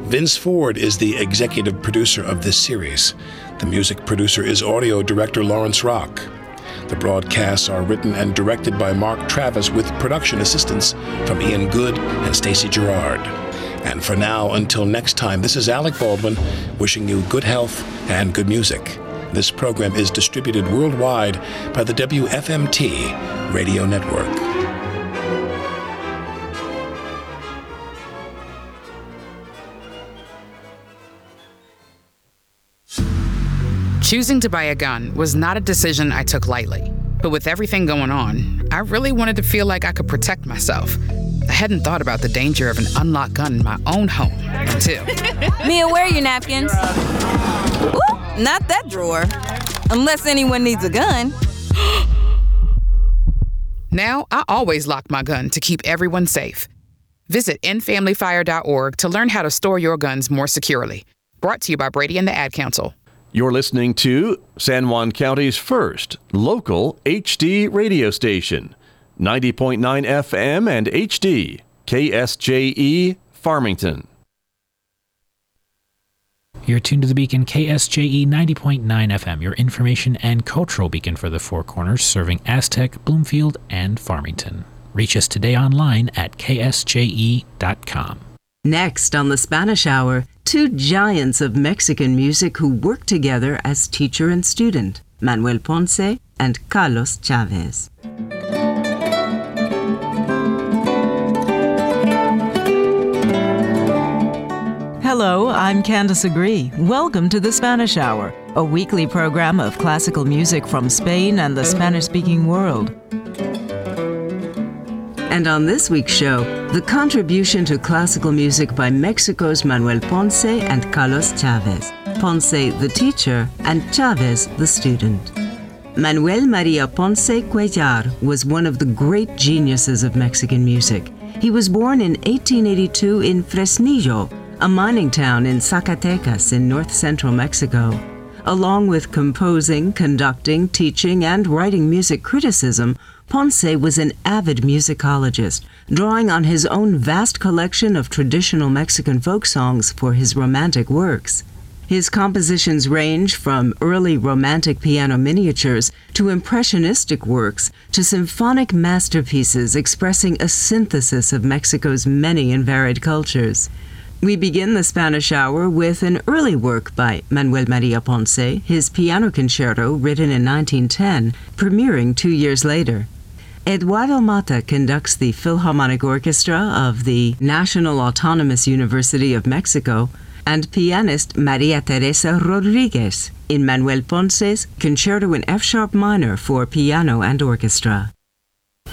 Vince Ford is the executive producer of this series. The music producer is audio director Lawrence Rock. The broadcasts are written and directed by Mark Travis with production assistance from Ian Good and Stacey Gerard. And for now, until next time, this is Alec Baldwin wishing you good health and good music. This program is distributed worldwide by the WFMT Radio Network. Choosing to buy a gun was not a decision I took lightly. But with everything going on, I really wanted to feel like I could protect myself. I hadn't thought about the danger of an unlocked gun in my own home until... Mia, where are your napkins? Ooh, not that drawer. Unless anyone needs a gun. Now, I always lock my gun to keep everyone safe. Visit endfamilyfire.org to learn how to store your guns more securely. Brought to you by Brady and the Ad Council. You're listening to San Juan County's first local HD radio station, 90.9 FM and HD, KSJE, Farmington. You're tuned to the beacon KSJE 90.9 FM, your information and cultural beacon for the Four Corners, serving Aztec, Bloomfield, and Farmington. Reach us today online at ksje.com. Next on the Spanish Hour, two giants of Mexican music who work together as teacher and student, Manuel Ponce and Carlos Chavez. Hello, I'm Candace Agree. Welcome to the Spanish Hour, a weekly program of classical music from Spain and the Spanish-speaking world. And on this week's show, the contribution to classical music by Mexico's Manuel Ponce and Carlos Chavez. Ponce, the teacher, and Chavez, the student. Manuel Maria Ponce Cuellar was one of the great geniuses of Mexican music. He was born in 1882 in Fresnillo, a mining town in Zacatecas in north-central Mexico. Along with composing, conducting, teaching, and writing music criticism, Ponce was an avid musicologist, drawing on his own vast collection of traditional Mexican folk songs for his romantic works. His compositions range from early romantic piano miniatures to impressionistic works to symphonic masterpieces expressing a synthesis of Mexico's many and varied cultures. We begin the Spanish Hour with an early work by Manuel Maria Ponce, his piano concerto written in 1910, premiering 2 years later. Eduardo Mata conducts the Philharmonic Orchestra of the National Autonomous University of Mexico, and pianist Maria Teresa Rodriguez in Manuel Ponce's Concerto in F-sharp minor for piano and orchestra.